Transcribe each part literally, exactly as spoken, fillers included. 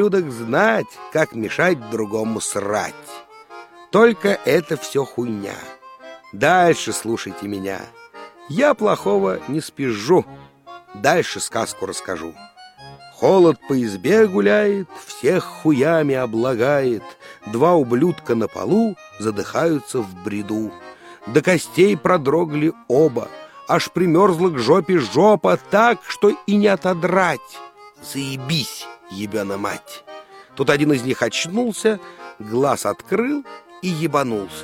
ублюдок, знать, как мешать другому срать. Только это все хуйня. Дальше слушайте меня. Я плохого не спизжу. Дальше сказку расскажу. Холод по избе гуляет, всех хуями облагает. Два ублюдка на полу задыхаются в бреду. До костей продрогли оба, аж примерзла к жопе жопа так, что и не отодрать. Заебись, ебена мать. Тут один из них очнулся, глаз открыл и ебанулся.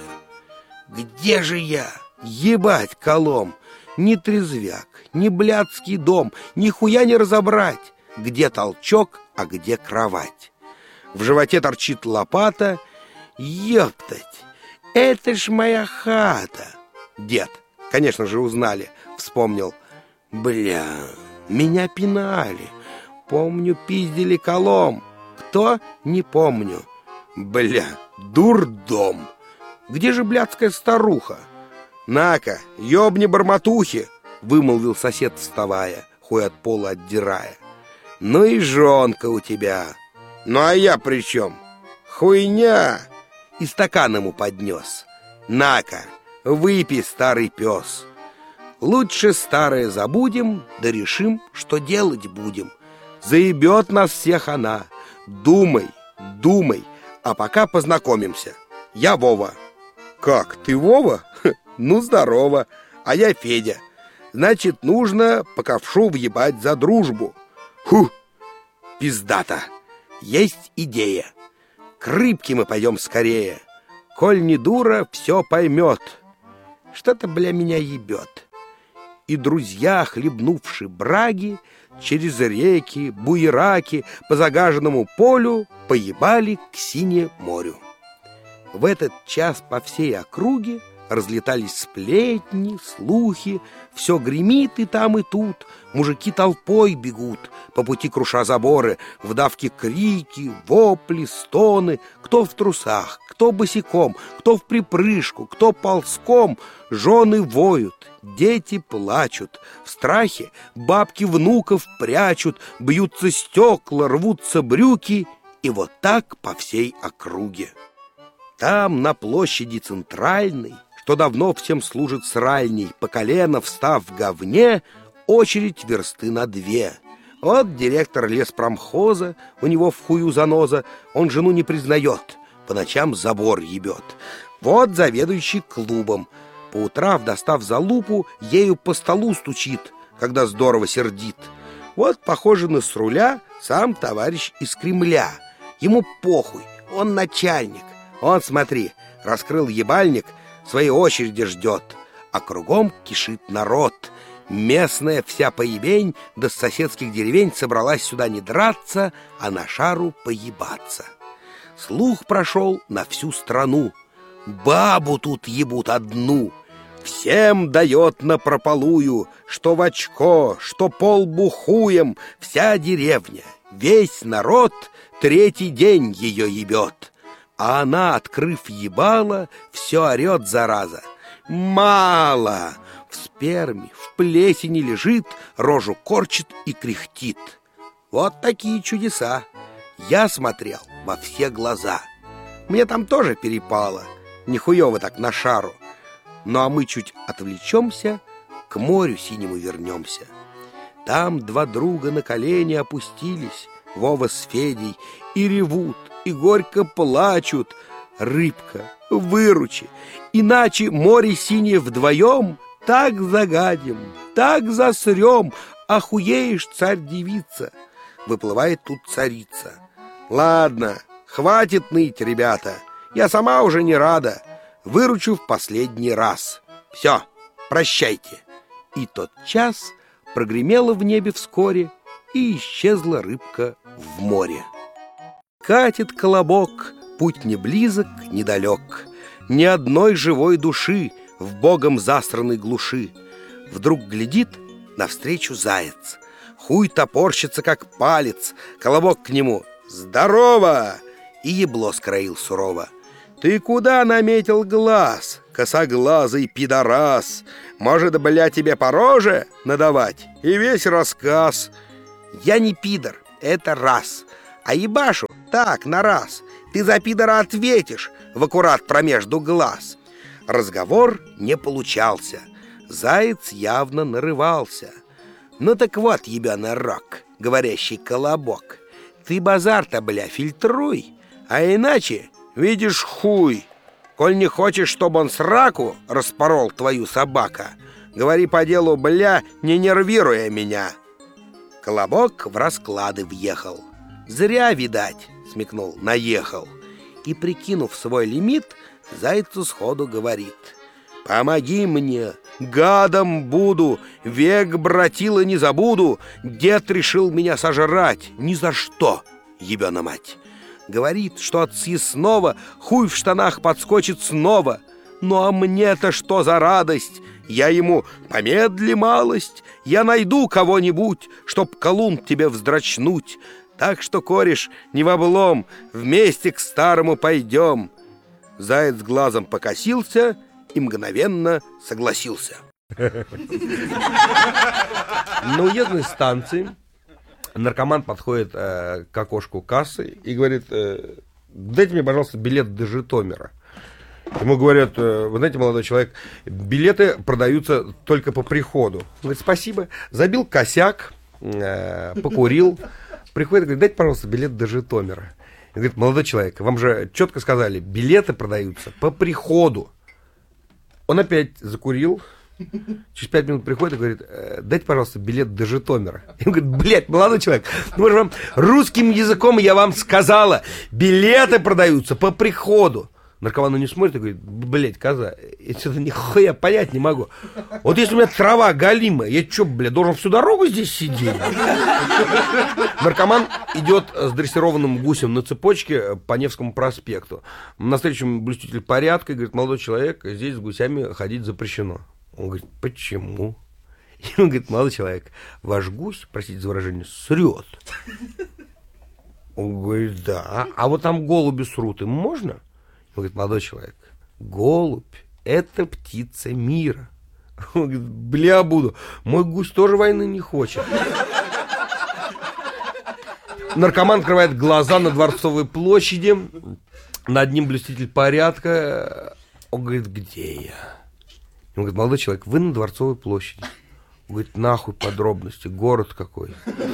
Где же я? Ебать колом! Ни трезвяк, ни блядский дом, ни хуя не разобрать. Где толчок, а где кровать. В животе торчит лопата. Ёптать, это ж моя хата. Дед, конечно же, узнали. Вспомнил. Бля, меня пинали. Помню, пиздили колом. Кто? Не помню. Бля, дурдом. Где же блядская старуха? На-ка, ёбни барматухи, вымолвил сосед, вставая, хуй от пола отдирая. Ну и жонка у тебя. Ну а я при чем? Хуйня. И стакан ему поднес. На-ка, выпей, старый пес. Лучше старое забудем, да решим, что делать будем. Заебет нас всех она. Думай, думай, а пока познакомимся. Я Вова. Как, ты Вова? Ну, здорово. А я Федя. Значит, нужно по ковшу въебать за дружбу. Фу, пиздата. Есть идея. К рыбке мы пойдем скорее. Коль не дура, все поймет. Что-то, бля, меня ебет. И друзья, хлебнувши браги, через реки, буераки, по загаженному полю поебали к синему морю. В этот час по всей округе разлетались сплетни, слухи, все гремит и там, и тут. Мужики толпой бегут, по пути круша заборы, в давке крики, вопли, стоны. Кто в трусах, кто босиком, кто в припрыжку, кто ползком. Жены воют, дети плачут. В страхе бабки внуков прячут, бьются стекла, рвутся брюки. И вот так по всей округе. Там, на площади центральной, что давно всем служит сральней, по колено встав в говне, очередь версты на две. Вот директор леспромхоза, у него в хую заноза, он жену не признает, по ночам забор ебет. Вот заведующий клубом, по утрам, достав залупу, ею по столу стучит, когда здорово сердит. Вот, похоже на с руля, сам товарищ из Кремля. Ему похуй, он начальник. Он, смотри, раскрыл ебальник, своей очереди ждет, а кругом кишит народ. Местная вся поебень, да с соседских деревень собралась сюда не драться, а на шару поебаться. Слух прошел на всю страну. Бабу тут ебут одну. Всем дает напропалую, что в очко, что полбу хуем. Вся деревня, весь народ третий день ее ебет. А она, открыв ебало, все орет, зараза. Мало! В сперме, в плесени лежит, рожу корчит и кряхтит. Вот такие чудеса. Я смотрел во все глаза. Мне там тоже перепало, нихуево так на шару. Ну а мы чуть отвлечемся, к морю синему вернемся. Там два друга на колени опустились, Вова с Федей, и ревут, и горько плачут. Рыбка, выручи, иначе море синее вдвоем так загадим, так засрем, охуеешь, царь-девица. Выплывает тут царица. Ладно, хватит ныть, ребята, я сама уже не рада. Выручу в последний раз. Все, прощайте. И тот час прогремело в небе вскоре, и исчезла рыбка в море. Катит колобок, путь не близок, недалек. Ни одной живой души в богом засранной глуши. Вдруг глядит навстречу заяц. Хуй топорщится, как палец. Колобок к нему: «Здорово!» И ебло скроил сурово. «Ты куда наметил глаз, косоглазый пидорас? Может, бля, тебе по роже надавать и весь рассказ?» «Я не пидор, это раз, а ебашу так, на раз. Ты за пидора ответишь в аккурат промежду глаз. Разговор не получался. Заяц явно нарывался. Ну так вот, ебаный рок, говорящий колобок, ты базар-то, бля, фильтруй, а иначе видишь хуй. Коль не хочешь, чтобы он сраку распорол твою собака, говори по делу, бля, не нервируя меня. Колобок в расклады въехал. Зря, видать, смекнул, наехал. И, прикинув свой лимит, зайцу сходу говорит: помоги мне, гадом буду, век братила не забуду. Дед решил меня сожрать, ни за что, ебена мать. Говорит, что от съестного хуй в штанах подскочит снова. Ну а мне-то что за радость? Я ему: помедли малость, я найду кого-нибудь, чтоб колун тебе вздрачнуть. Так что, кореш, не в облом, вместе к старому пойдем. Заяц глазом покосился и мгновенно согласился. На уездной станции наркоман подходит э, к окошку кассы и говорит: э, дайте мне, пожалуйста, билет до Житомира. Ему говорят: э, вы знаете, молодой человек, билеты продаются только по приходу. Он говорит: спасибо. Забил косяк, э, покурил. Приходит и говорит: дайте, пожалуйста, билет до Житомира. Он говорит: молодой человек, вам же четко сказали, билеты продаются по приходу. Он опять закурил. Через пять минут приходит и говорит: дайте, пожалуйста, билет до Житомира. И он говорит: блядь, молодой человек, ну, вам русским языком я вам сказала, билеты продаются по приходу. Наркоман не смотрит и говорит: блядь, коза, я что-то нихуя понять не могу. Вот если у меня трава галимая, я что, блядь, должен всю дорогу здесь сидеть? Наркоман идет с дрессированным гусем на цепочке по Невскому проспекту. Навстречу блюститель порядка и говорит: молодой человек, здесь с гусями ходить запрещено. Он говорит: почему? И он говорит: молодой человек, ваш гусь, простите за выражение, срет. Он говорит: да. А вот там голуби срут, им можно? Он говорит: молодой человек, голубь — это птица мира. Он говорит: бля, буду, мой гусь тоже войны не хочет. Наркоман открывает глаза на Дворцовой площади. Над ним блюститель порядка. Он говорит: где я? Он говорит: молодой человек, вы на Дворцовой площади. Он говорит: нахуй подробности, город какой.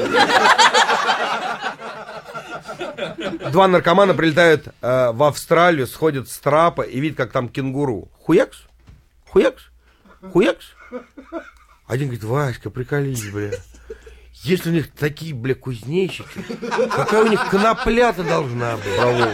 Два наркомана прилетают э, в Австралию, сходят с трапа и видят, как там кенгуру. Хуякс, хуякс, хуякс. Один говорит: Васька, приколись, бля. Если у них такие, бля, кузнечики, какая у них конопля-то должна быть.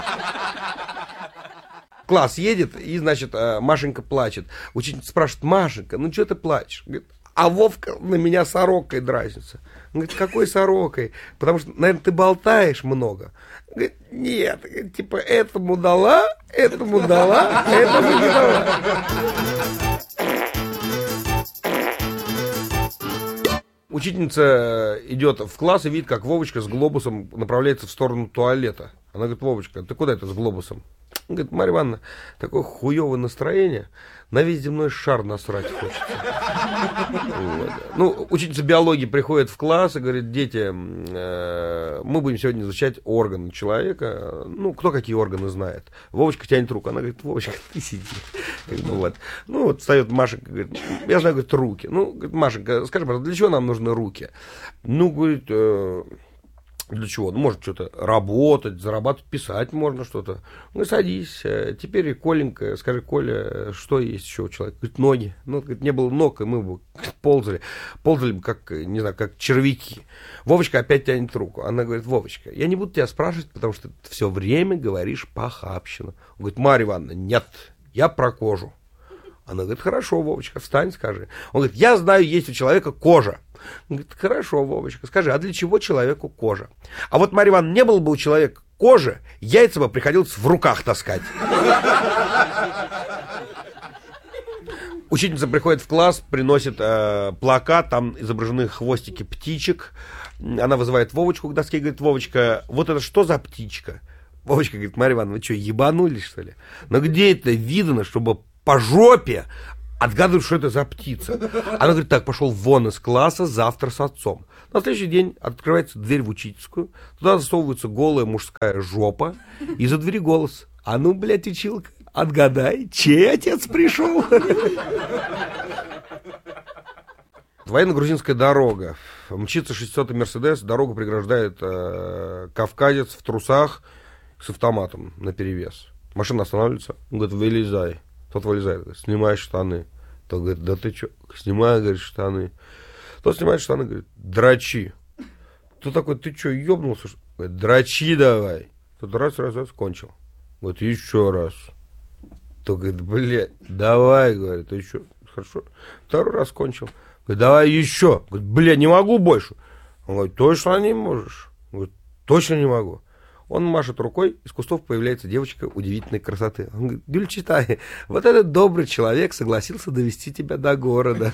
Класс едет, и, значит, Машенька плачет. Учительница спрашивает: Машенька, ну что ты плачешь? Говорит: а Вовка на меня сорокой дразнится. Он говорит: какой сорокой? Потому что, наверное, ты болтаешь много. Он говорит: нет, типа, этому дала, этому дала, этому не дала. Учительница идет в класс и видит, как Вовочка с глобусом направляется в сторону туалета. Она говорит: Вовочка, ты куда это с глобусом? Он говорит: Марья Ивановна, такое хуевое настроение, на весь земной шар насрать хочется. Вот. Ну, учительница биологии приходит в класс и говорит: дети, э, мы будем сегодня изучать органы человека. Ну, кто какие органы знает. Вовочка тянет руку. Она говорит: Вовочка, ты сиди. Ну, вот. Ну, вот встает Машенька, говорит: я знаю, говорит, руки. Ну, говорит: Машенька, скажи, пожалуйста, для чего нам нужны руки? Ну, говорит, э, для чего? Ну, может, что-то работать, зарабатывать, писать можно что-то. Ну, садись. Теперь, Коленька, скажи, Коля, что есть еще у человека? Говорит: ноги. Ну, говорит, не было ног, и мы бы ползали. Ползали бы, как, не знаю, как червяки. Вовочка опять тянет руку. Она говорит: Вовочка, я не буду тебя спрашивать, потому что ты все время говоришь похабщину. Он говорит: Марья Ивановна, нет, я про кожу. Она говорит: хорошо, Вовочка, встань, скажи. Он говорит: я знаю, есть у человека кожа. Он говорит: хорошо, Вовочка, скажи, а для чего человеку кожа? А вот, Марья Ивановна, не было бы у человека кожи, яйца бы приходилось в руках таскать. Учительница приходит в класс, приносит э, плакат, там изображены хвостики птичек. Она вызывает Вовочку к доске и говорит: Вовочка, вот это что за птичка? Вовочка говорит: Марья Ивановна, вы что, ебанулись, что ли? Но где это видно, чтобы по жопе Отгадывает, что это за птица. Она говорит, так, пошел вон из класса, завтра с отцом. На следующий день открывается дверь в учительскую, туда засовывается голая мужская жопа, и за двери голос. А ну, блядь, училка, отгадай, чей отец пришел? Военно-грузинская дорога. Мчится шестисотый Мерседес, дорогу преграждает э, кавказец в трусах с автоматом наперевес. Машина останавливается, он говорит, вылезай. Тот вылезает, говорит, снимай штаны. Тот говорит, да ты чё? Снимай, говорит, штаны. Тот снимает штаны, говорит, дрочи. Тот такой, ты чё, ёбнулся? Говорит, дрочи давай. Тот раз, раз, раз, кончил. Говорит, еще раз. Тот говорит, блядь, давай, говорит, еще. Хорошо. Второй раз кончил. Говорит, давай еще. Говорит, блядь, не могу больше. Он говорит, точно не можешь? Говорит, точно не могу. Он машет рукой, из кустов появляется девочка удивительной красоты. Он говорит, Гюльчатай, вот этот добрый человек согласился довести тебя до города.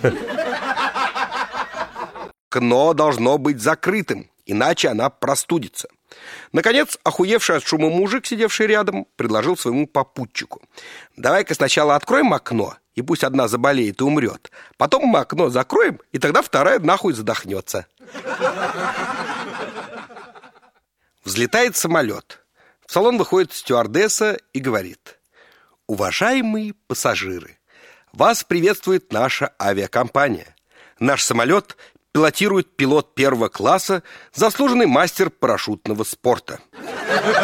Окно должно быть закрытым, иначе она простудится. Наконец, охуевший от шума мужик, сидевший рядом, предложил своему попутчику. Давай-ка сначала откроем окно, и пусть одна заболеет и умрет. Потом мы окно закроем, и тогда вторая нахуй задохнется. Взлетает самолет. В салон выходит стюардесса и говорит: уважаемые пассажиры, вас приветствует наша авиакомпания. Наш самолет пилотирует пилот первого класса, заслуженный мастер парашютного спорта.